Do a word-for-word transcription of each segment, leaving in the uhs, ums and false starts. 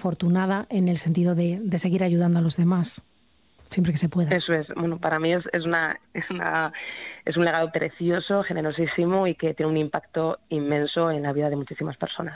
afortunada en el sentido de, de seguir ayudando a los demás, siempre que se pueda. Eso es. Bueno, para mí es, es, una, es, una, es un legado precioso, generosísimo y que tiene un impacto inmenso en la vida de muchísimas personas.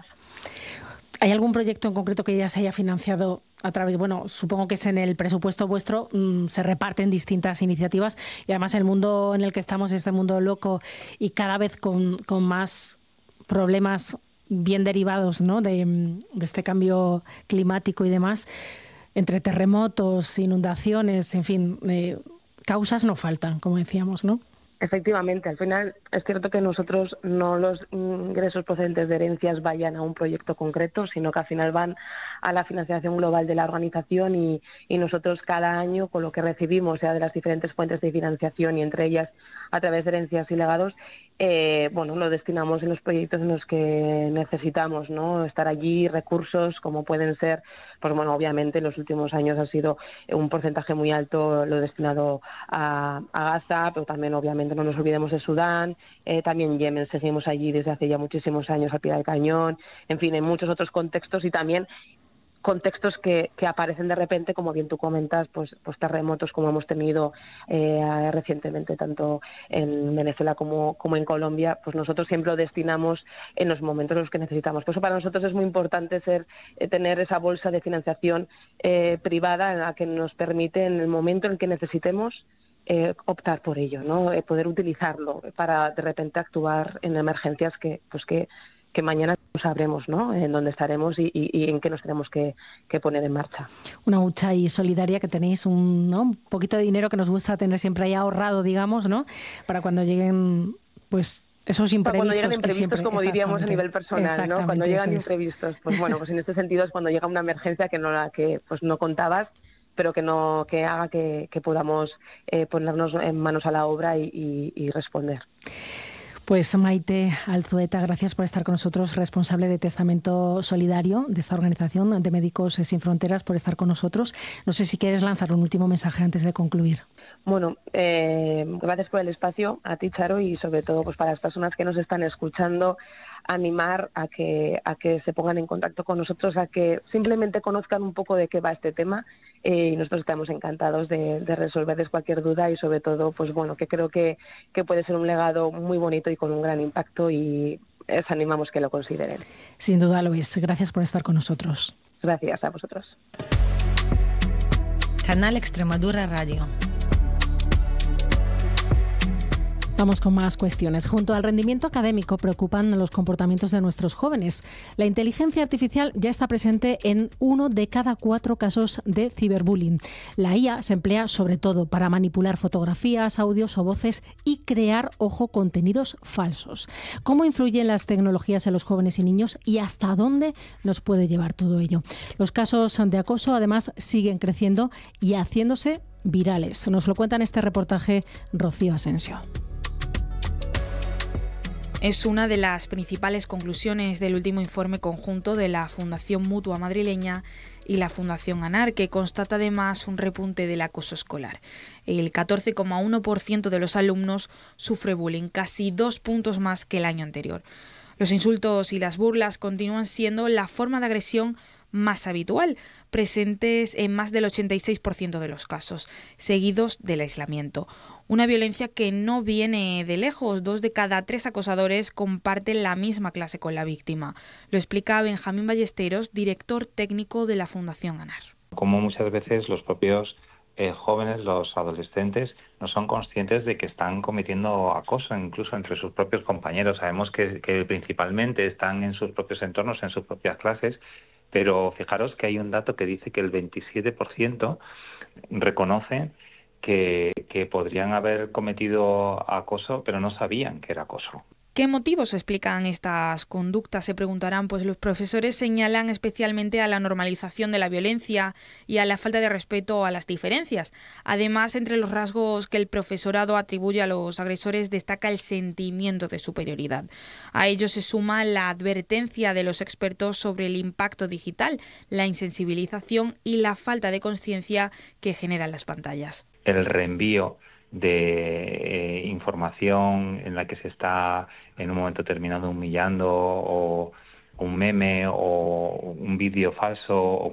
¿Hay algún proyecto en concreto que ya se haya financiado a través, bueno, supongo que es en el presupuesto vuestro, mmm, se reparten distintas iniciativas y además el mundo en el que estamos es este mundo loco y cada vez con, con más problemas bien derivados, ¿no?, de, de este cambio climático y demás, entre terremotos, inundaciones, en fin, eh, causas no faltan, como decíamos, ¿no? Efectivamente, al final es cierto que nosotros no los ingresos procedentes de herencias vayan a un proyecto concreto, sino que al final van a la financiación global de la organización y, y nosotros cada año con lo que recibimos, sea de las diferentes fuentes de financiación y entre ellas a través de herencias y legados, eh, bueno, lo destinamos en los proyectos en los que necesitamos, ¿no?, estar allí, recursos como pueden ser, pues bueno, obviamente en los últimos años ha sido un porcentaje muy alto lo destinado a, a Gaza, pero también obviamente no nos olvidemos de Sudán, eh, también Yemen, seguimos allí desde hace ya muchísimos años al pie del cañón, en fin, en muchos otros contextos y también contextos que, que aparecen de repente, como bien tú comentas, pues, pues terremotos como hemos tenido eh, recientemente tanto en Venezuela como, como en Colombia, pues nosotros siempre lo destinamos en los momentos en los que necesitamos. Por eso para nosotros es muy importante ser, eh, tener esa bolsa de financiación eh, privada en la que nos permite en el momento en el que necesitemos eh, optar por ello, ¿no? Eh, poder utilizarlo para de repente actuar en emergencias que, pues que que mañana no sabremos, ¿no?, en dónde estaremos y, y, y en qué nos tenemos que, que poner en marcha. Una hucha y solidaria que tenéis un, ¿no?, un poquito de dinero que nos gusta tener siempre ahí ahorrado, digamos, ¿no?, para cuando lleguen, pues, esos imprevistos. Cuando llegan imprevistos, siempre, como diríamos a nivel personal, ¿no? Cuando llegan imprevistos, pues bueno, pues en este sentido es cuando llega una emergencia que no la que pues no contabas, pero que no que haga que, que podamos eh, ponernos en manos a la obra y, y, y responder. Pues Maite Alzueta, gracias por estar con nosotros, responsable de Testamento Solidario de esta organización de Médicos Sin Fronteras, por estar con nosotros. No sé si quieres lanzar un último mensaje antes de concluir. Bueno, eh, gracias por el espacio, a ti, Charo, y sobre todo pues para las personas que nos están escuchando, animar a que a que se pongan en contacto con nosotros, a que simplemente conozcan un poco de qué va este tema eh, y nosotros estamos encantados de, de resolverles cualquier duda y sobre todo, pues bueno, que creo que, que puede ser un legado muy bonito y con un gran impacto y les animamos que lo consideren. Sin duda lo es. Gracias por estar con nosotros. Gracias a vosotros. Canal Extremadura Radio. Vamos con más cuestiones. Junto al rendimiento académico preocupan los comportamientos de nuestros jóvenes. La inteligencia artificial ya está presente en uno de cada cuatro casos de ciberbullying. La I A se emplea sobre todo para manipular fotografías, audios o voces y crear, ojo, contenidos falsos. ¿Cómo influyen las tecnologías en los jóvenes y niños y hasta dónde nos puede llevar todo ello? Los casos de acoso, además, siguen creciendo y haciéndose virales. Nos lo cuenta en este reportaje Rocío Asensio. Es una de las principales conclusiones del último informe conjunto de la Fundación Mutua madrileña y la Fundación ANAR, que constata además un repunte del acoso escolar. El catorce coma uno por ciento de los alumnos sufre bullying, casi dos puntos más que el año anterior. Los insultos y las burlas continúan siendo la forma de agresión más habitual, presentes en más del ochenta y seis por ciento de los casos, seguidos del aislamiento. Una violencia que no viene de lejos. Dos de cada tres acosadores comparten la misma clase con la víctima. Lo explica Benjamín Ballesteros, director técnico de la Fundación ANAR. Como muchas veces los propios eh, jóvenes, los adolescentes, no son conscientes de que están cometiendo acoso, incluso entre sus propios compañeros. Sabemos que, que principalmente están en sus propios entornos, en sus propias clases, pero fijaros que hay un dato que dice que el veintisiete por ciento reconoce que, que podrían haber cometido acoso, pero no sabían que era acoso. ¿Qué motivos explican estas conductas? Se preguntarán, pues los profesores señalan especialmente a la normalización de la violencia y a la falta de respeto a las diferencias. Además, entre los rasgos que el profesorado atribuye a los agresores destaca el sentimiento de superioridad. A ello se suma la advertencia de los expertos sobre el impacto digital, la insensibilización y la falta de conciencia que generan las pantallas. El reenvío de eh, información en la que se está en un momento determinado humillando, o un meme o un vídeo falso, o